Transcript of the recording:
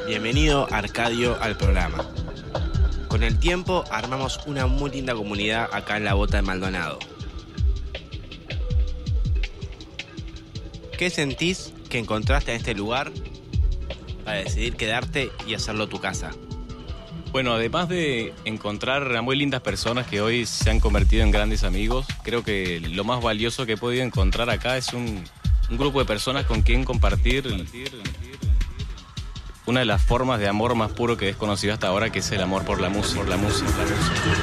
Bienvenido, Arcadio, al programa. Con el tiempo armamos una muy linda comunidad acá en la Bota de Maldonado. ¿Qué sentís que encontraste en este lugar para decidir quedarte y hacerlo tu casa? Bueno, además de encontrar a muy lindas personas que hoy se han convertido en grandes amigos, creo que lo más valioso que he podido encontrar acá es un grupo de personas con quien compartir una de las formas de amor más puro que he desconocido hasta ahora, que es el amor por la música.